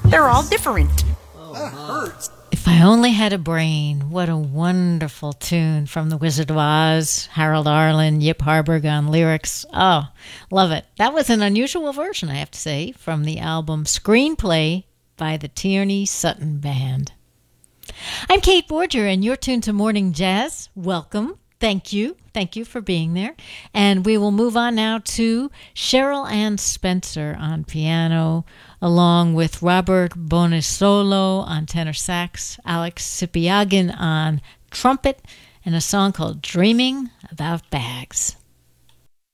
They're all different. That hurts. If I Only Had a Brain. What a wonderful tune from The Wizard of Oz. Harold Arlen, Yip Harburg on lyrics. Oh, love it. That was an unusual version, I have to say, from the album Screenplay by the Tierney Sutton Band. I'm Kate Borger, and you're tuned to Morning Jazz. Welcome. Thank you. Thank you for being there. And we will move on now to Cheryl Ann Spencer on piano, along with Robert Bonisolo on tenor sax, Alex Sipiagin on trumpet, and a song called Dreaming About Bags.